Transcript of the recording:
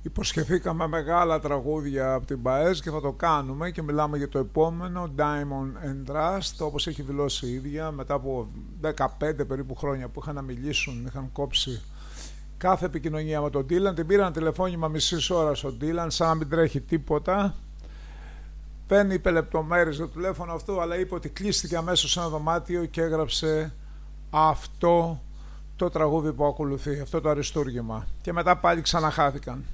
Υποσχεθήκαμε μεγάλα τραγούδια από την ΠΑΕΣ και θα το κάνουμε και μιλάμε για το επόμενο Diamond and Rust, όπως έχει δηλώσει η ίδια μετά από 15 περίπου χρόνια που είχαν να μιλήσουν, είχαν κόψει κάθε επικοινωνία με τον Dylan. Την πήραν τηλεφώνημα μισής ώρας στον Dylan σαν να μην τρέχει τίποτα. Δεν είπε λεπτομέρειες το τηλέφωνο αυτό, αλλά είπε ότι κλείστηκε αμέσως σε ένα δωμάτιο και έγραψε αυτό το τραγούδι που ακολουθεί, αυτό το αριστούργημα, και μετά πάλι ξαναχάθηκαν.